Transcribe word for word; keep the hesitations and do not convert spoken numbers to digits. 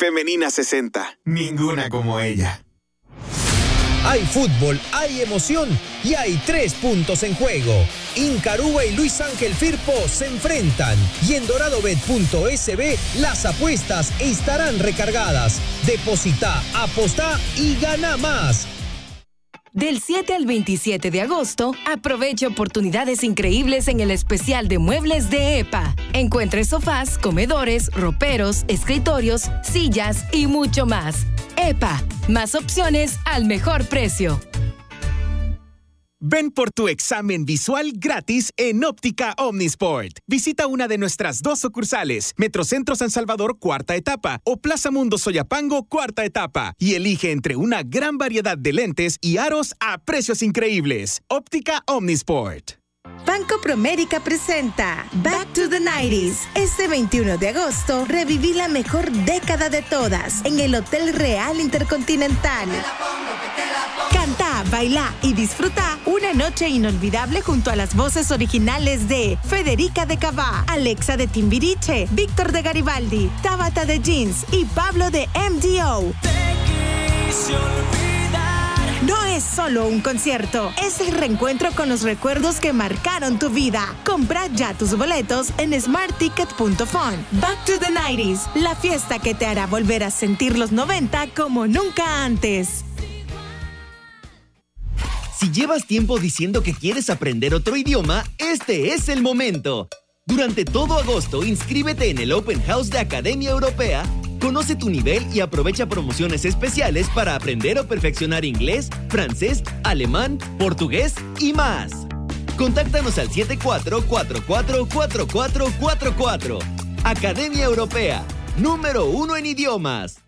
Femenina sesenta. Ninguna como ella. Hay fútbol, hay emoción y hay tres puntos en juego. Incaruba y Luis Ángel Firpo se enfrentan y en doradobet punto es be las apuestas estarán recargadas. Deposita, apostá y gana más. Del siete al veintisiete de agosto, aproveche oportunidades increíbles en el especial de muebles de E P A. Encuentre sofás, comedores, roperos, escritorios, sillas y mucho más. E P A, más opciones al mejor precio. Ven por tu examen visual gratis en Óptica Omnisport. Visita una de nuestras dos sucursales, Metrocentro San Salvador, cuarta etapa, o Plaza Mundo Soyapango, cuarta etapa, y elige entre una gran variedad de lentes y aros a precios increíbles. Óptica Omnisport. Banco Promérica presenta Back to the nineties. Este veintiuno de agosto, reviví la mejor década de todas en el Hotel Real Intercontinental. Canta, baila y disfruta una noche inolvidable junto a las voces originales de Federica de Cabá, Alexa de Timbiriche, Víctor de Garibaldi, Tabata de Jeans y Pablo de M D O. No es solo un concierto, es el reencuentro con los recuerdos que marcaron tu vida. Compra ya tus boletos en smart ticket punto fun. Back to the nineties, la fiesta que te hará volver a sentir los noventa como nunca antes. Si llevas tiempo diciendo que quieres aprender otro idioma, este es el momento. Durante todo agosto, inscríbete en el Open House de Academia Europea, conoce tu nivel y aprovecha promociones especiales para aprender o perfeccionar inglés, francés, alemán, portugués y más. Contáctanos al siete cuatro cuatro cuatro cuatro cuatro cuatro cuatro. Academia Europea, número uno en idiomas.